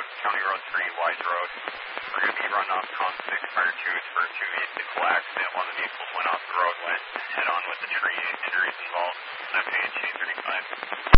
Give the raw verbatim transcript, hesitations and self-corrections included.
County Road three, Wise Road. We're going to be running off Con six prior to its first two vehicle accident. One of the vehicles went off the road, went head on with the tree, injuries involved. I'm paying